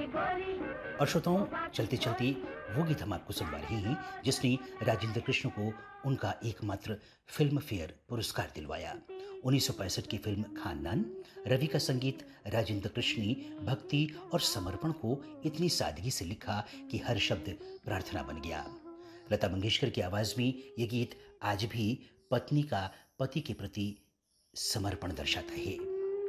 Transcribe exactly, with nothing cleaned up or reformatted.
और श्रोताओं, चलते चलते वो गीत हम आपको सुनवा रहे हैं जिसने राजेंद्र कृष्ण को उनका एकमात्र फिल्म फेयर पुरस्कार दिलवाया। उन्नीस सौ पैंसठ की फिल्म खानदान। रवि का संगीत, राजेंद्र कृष्ण ने भक्ति और समर्पण को इतनी सादगी से लिखा कि हर शब्द प्रार्थना बन गया। लता मंगेशकर की आवाज में ये गीत आज भी पत्नी का पति के प्रति समर्पण दर्शाता है।